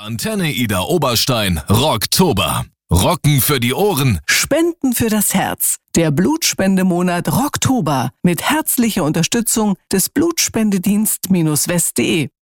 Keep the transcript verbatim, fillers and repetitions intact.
Antenne Ida Oberstein, Rocktober. Rocken für die Ohren. Spenden für das Herz. Der Blutspendemonat Rocktober mit herzlicher Unterstützung des Blutspendedienst-west punkt de.